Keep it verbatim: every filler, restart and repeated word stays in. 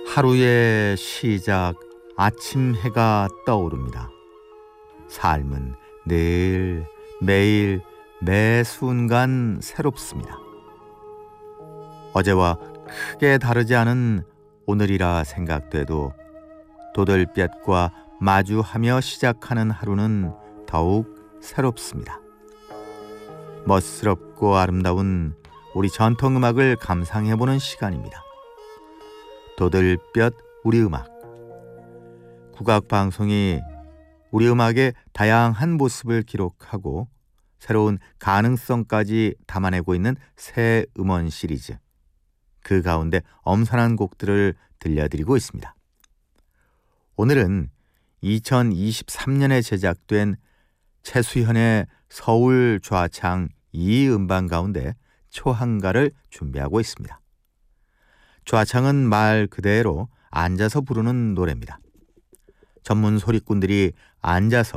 하루의 시작, 아침 해가 떠오릅니다. 삶은 늘, 매일, 매 순간 새롭습니다. 어제와 크게 다르지 않은 오늘이라 생각돼도 도들볕과 마주하며 시작하는 하루는 더욱 새롭습니다. 멋스럽고 아름다운 우리 전통음악을 감상해보는 시간입니다. 도들볕 우리 음악. 국악방송이 우리 음악의 다양한 모습을 기록하고 새로운 가능성까지 담아내고 있는 새 음원 시리즈. 그 가운데 엄선한 곡들을 들려드리고 있습니다. 오늘은 이천이십삼 년에 제작된 최수현의 서울 좌창 이 음반 가운데 초한가를 준비하고 있습니다. 좌창은 말 그대로 앉아서 부르는 노래입니다. 전문 소리꾼들이 앉아서